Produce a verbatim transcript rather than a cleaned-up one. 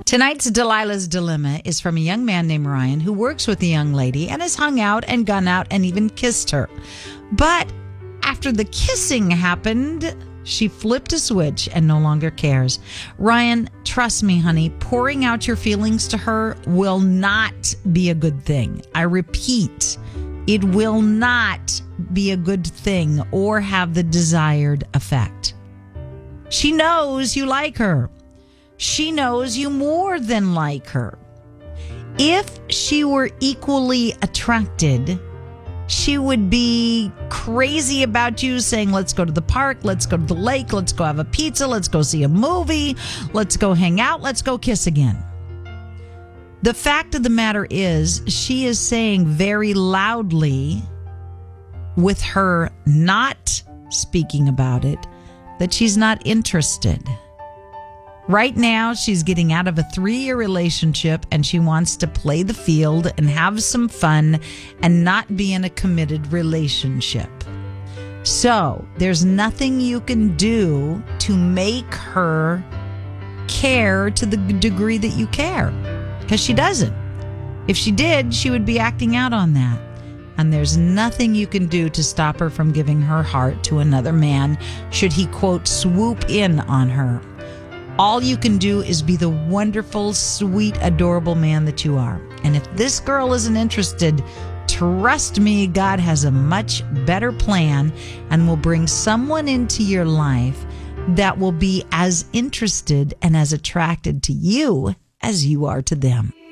Tonight's Delilah's Dilemma is from a young man named Ryan who works with a young lady and has hung out and gone out and even kissed her. But after the kissing happened, she flipped a switch and no longer cares. Ryan, trust me, honey, pouring out your feelings to her will not be a good thing. I repeat, it will not be a good thing or have the desired effect. She knows you like her. She knows you more than like her. If she were equally attracted, she would be crazy about you, saying, let's go to the park, let's go to the lake, let's go have a pizza, let's go see a movie, let's go hang out, let's go kiss again. The fact of the matter is, she is saying very loudly, with her not speaking about it, that she's not interested. Right now, she's getting out of a three-year relationship and she wants to play the field and have some fun and not be in a committed relationship. So, there's nothing you can do to make her care to the degree that you care, because she doesn't. If she did, she would be acting out on that. And there's nothing you can do to stop her from giving her heart to another man should he, quote, swoop in on her. All you can do is be the wonderful, sweet, adorable man that you are. And if this girl isn't interested, trust me, God has a much better plan and will bring someone into your life that will be as interested and as attracted to you as you are to them.